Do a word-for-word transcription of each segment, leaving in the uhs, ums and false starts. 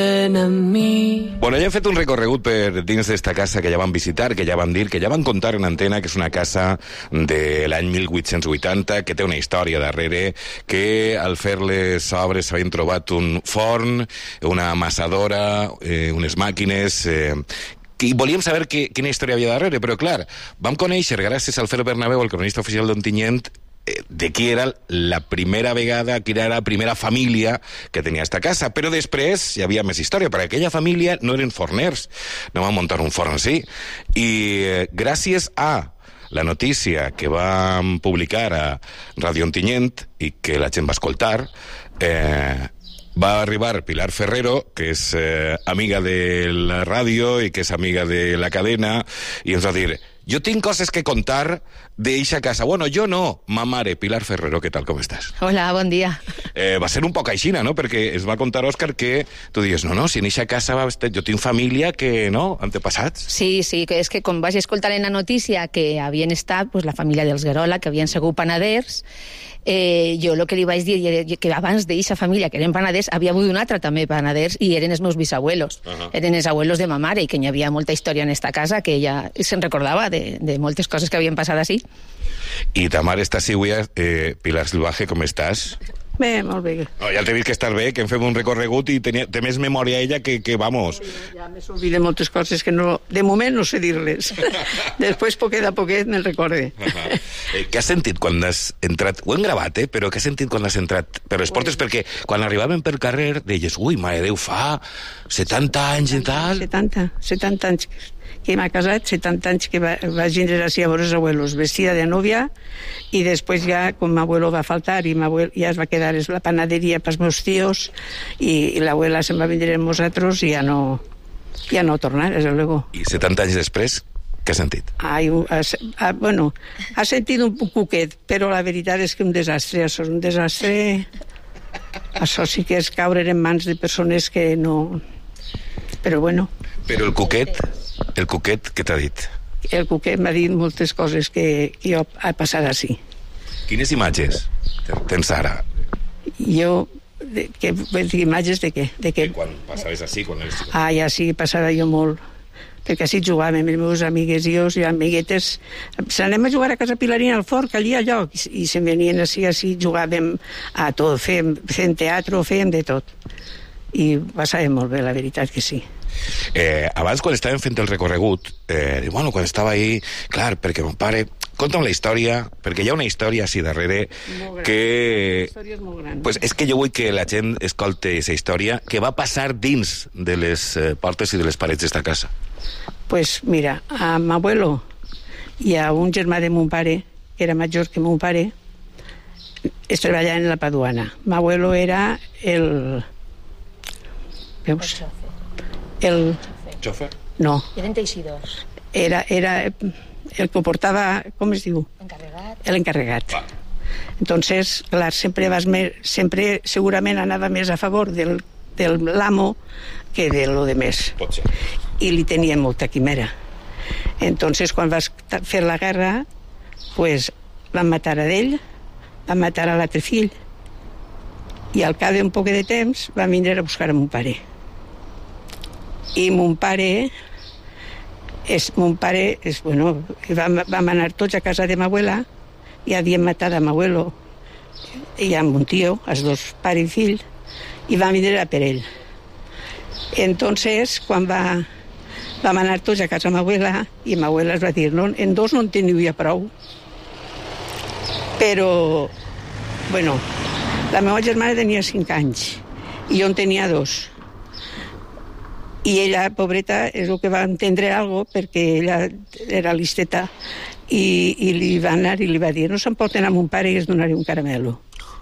Bueno, ja hem fet un recorregut per dins d'esta casa que ja van visitar, que ja van dir, que ja van contar en antena, que és una casa de l'any mil vuit-cents vuitanta, que té una història darrere, que al fer les obres s'havien trobat un forn, una amassadora, eh, unes màquines... Eh, i volíem saber que, quina història havia darrere, però clar, vam conèixer, gràcies al Alfredo Bernabeu, el cronista oficial d'Ontinyent, de qui era la primera vegada, qui era la primera família que tenia esta casa, però després hi havia més història, perquè aquella família no eren forners, no van muntar un forn sí, i eh, gràcies a la notícia que vam publicar a Ràdio Ontinyent i que la gent va escoltar, eh, va arribar Pilar Ferrero, que és eh, amiga de la ràdio i que és amiga de la cadena, i ens va dir, jo tinc coses que contar d'eixa casa. Bueno, jo no, ma mare, Pilar Ferrero, què tal, com estàs? Hola, bon dia. Eh, va ser un poc aixina, no?, perquè es va contar, Òscar, que tu dius, no, no, si en eixa casa va estar... jo tinc família que, no, antepassats. Sí, sí, que és que com vaig escoltar en la notícia que havien estat pues, la família dels Guerola, que havien sigut panaders, eh, jo el que li vaig dir que abans d'eixa família, que eren panaders, havia hagut un altre també panaders i eren els meus bisabuelos. Uh -huh. Eren els abuelos de ma mare i que hi havia molta història en esta casa, que ella se'n recordava de, de moltes coses que havien passat així. I ta mare està així avui, eh, Pilar Silvaje, com estàs? Bé, molt bé. No, ja t'he vist que estàs bé, que hem fet un recorregut i tenia, té més memòria ella que, que vamos. Ja m'he oblidat moltes coses que no, de moment no sé dir-les. Després, poquet a poquet, me'n recorde. Uh -huh. eh, què has sentit quan has entrat? Ho hem gravat, eh? Però què has sentit quan has entrat per les portes? Pues... Perquè quan arribaven per carrer deies, ui, mare de Déu, fa setanta anys i tal... setanta, setanta anys que m'ha casat, setanta anys que va, vaig vindre així a veure els abuelos, vestida de novia, i després ja, com l'abuelo va faltar, i ja es va quedar la panaderia pels meus tios, i, i l'abuela se'n va vindre amb nosaltres, i ja no, ja no tornar, des de luego. I setanta anys després, què has sentit? Ai, ha, ha, bueno, ha sentit un cuquet, però la veritat és que un desastre, això és un desastre... Això sí que és caure en mans de persones que no... Però bueno... Però el cuquet... El cuquet, què t'ha dit? El cuquet m'ha dit moltes coses que, que jo he passat així. Quines imatges tens ara? Jo... De, que, imatges de què? De que... Quan passaves així, quan eres... Ah, ja sí, passava jo molt. Perquè així jugàvem amb els meus amigues i jo, i amiguetes. Se n'anem a jugar a Casa Pilarina al Fort, que allà a lloc, i, i se'n venien així, així, jugàvem a tot, fèiem, fèiem teatre, fèiem de tot. I passàvem molt bé, la veritat que sí. Eh, abans, quan estàvem fent el recorregut, eh, bueno, quan estava ahí, clar, perquè mon pare... Conta'm la història, perquè hi ha una història així darrere que... La història és molt gran. Pues és que jo vull que la gent escolti aquesta història que va passar dins de les eh, portes i de les parets d'esta casa. Pues mira, a m'abuelo i a un germà de mon pare, que era major que mon pare, es treballaven en la Paduana. M'abuelo era el... Veus? El... Xofer? No. Eren teixidors. Era, era el que portava, com es diu? Encarregat. L'encarregat. Entonces, clar, sempre vas més, sempre segurament anava més a favor del, del l'amo que de lo de més. Pot ser. I li tenia molta quimera. Entonces, quan vas fer la guerra, pues, van matar a ell, van matar a l'altre fill, i al cap d'un poc de temps van vindre a buscar a mon pare. I mon pare és, mon pare és, bueno, vam, vam anar tots a casa de m'abuela i havien matat a m'abuelo i a mon tio, els dos, pare i fill, i van vindre a per ell. Entonces, quan va, vam anar tots a casa de m'abuela i m'abuela es va dir, no, en dos no en teniu ja prou. Però, bueno, la meva germana tenia cinc anys i jo en tenia dos. I ella, pobreta, és el que va entendre alguna cosa, perquè ella era listeta, i, i li va anar i li va dir, no se'n pot anar amb un pare i es donaré un caramelo.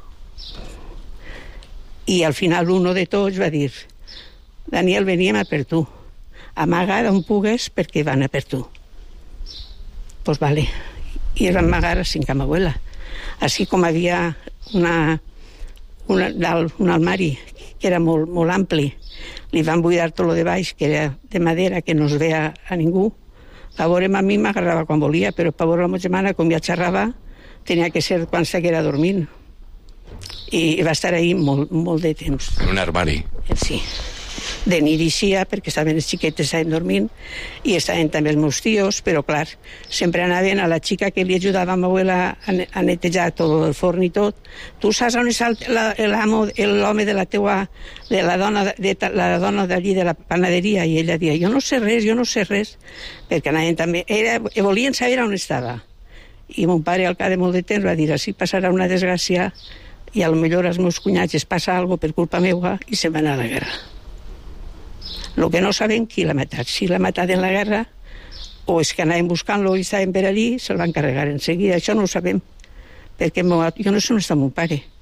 I al final uno de tots va dir, Daniel, veníem a per tu, amaga d'on pugues perquè van a per tu. Doncs pues vale. I es van amagar a cinc amb abuela. Així com havia una, una, un armari que era molt, molt ampli, li van buidar tot lo de baix, que era de madera, que no es veia a ningú. A veure'm a mi m'agarrava quan volia, però per veure la meva germana, com ja xerrava, tenia que ser quan s'haguera dormint. I va estar ahí molt, molt de temps. En un armari? Sí. de nit eixia, perquè estaven els xiquetes, estaven dormint, i estaven també els meus tios, però clar, sempre anaven a la xica que li ajudava a ma abuela a, a netejar tot el forn i tot. Tu saps on és l'amo, l'home de la teua, de la dona de la dona d'allí de la panaderia? I ella deia, jo no sé res, jo no sé res, perquè anaven també, era, volien saber on estava. I mon pare, al cap de molt de temps, va dir, així passarà una desgràcia i a lo millor als meus cunyats es passa alguna per culpa meua i se'n van a la guerra. El que no sabem qui l'ha matat, si l'ha matat en la guerra o és que anaven buscant-lo i estaven per allí, se'l van carregar en seguida. Això no ho sabem, perquè jo no sé on està mon pare.